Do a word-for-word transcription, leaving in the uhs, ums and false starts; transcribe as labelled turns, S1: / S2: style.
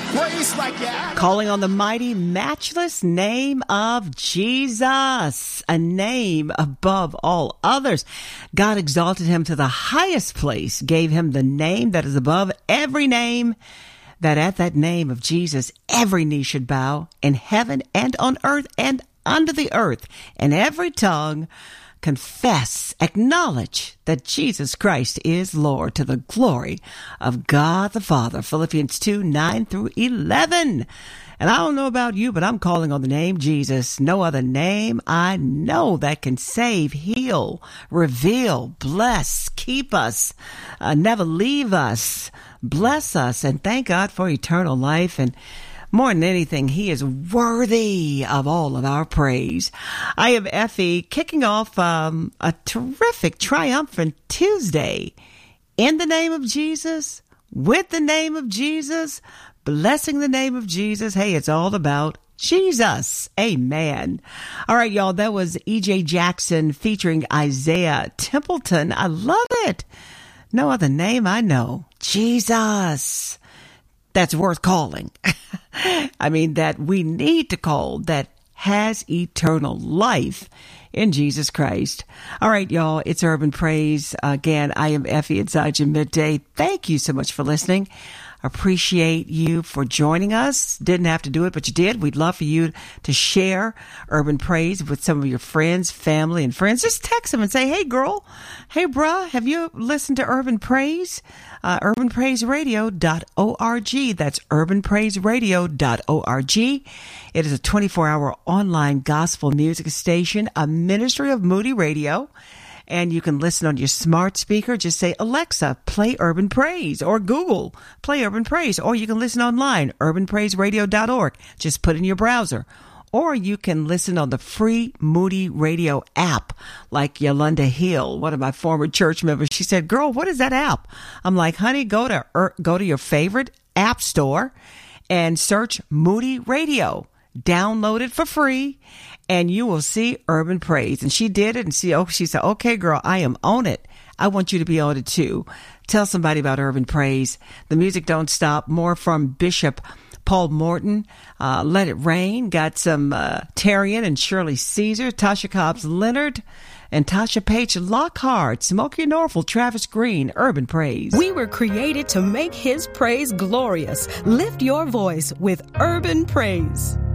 S1: Praise like that.
S2: Calling on the mighty, matchless name of Jesus, a name above all others. God exalted him to the highest place, gave him the name that is above every name, that at that name of Jesus, every knee should bow in heaven and on earth and under the earth, and every tongue confess, acknowledge that Jesus Christ is Lord, to the glory of God the Father. Philippians two, nine through eleven. And I don't know about you, but I'm calling on the name Jesus. No other name I know that can save, heal, reveal, bless, keep us, uh, never leave us, bless us, and thank God for eternal life. And more than anything, he is worthy of all of our praise. I am Effie, kicking off um, a terrific, triumphant Tuesday in the name of Jesus, with the name of Jesus, blessing the name of Jesus. Hey, it's all about Jesus. Amen. All right, y'all, that was E J Jackson featuring Isaiah Templeton. I love it. No other name I know. Jesus. That's worth calling. I mean, that we need to call, that has eternal life in Jesus Christ. All right, y'all, it's Urban Praise. Again, I am Effie inside your midday. Thank you so much for listening. Appreciate you for joining us. Didn't have to do it, but you did. We'd love for you to share Urban Praise with some of your friends, family, and friends. Just text them and say, hey, girl, hey, bruh, have you listened to Urban Praise? Uh, urban praise radio dot org. That's urban praise radio dot org. It is a twenty-four hour online gospel music station, a ministry of Moody Radio. And you can listen on your smart speaker. Just say, Alexa, play Urban Praise, or Google, play Urban Praise. Or you can listen online, urban praise radio dot org. Just put in your browser. Or you can listen on the free Moody Radio app, like Yolanda Hill, one of my former church members. She said, girl, what is that app? I'm like, honey, go to er, go to your favorite app store and search Moody Radio. Download it for free, and you will see Urban Praise. And she did it, and she, oh, she said, okay, girl, I am on it. I want you to be on it too. Tell somebody about Urban Praise. The music don't stop. More from Bishop Paul Morton, uh, Let It Rain. Got some uh, Tarian and Shirley Caesar, Tasha Cobbs Leonard, and Tasha Page Lockhart, Smokey Norfolk, Travis Green, Urban Praise.
S3: We were created to make his praise glorious. Lift your voice with Urban Praise.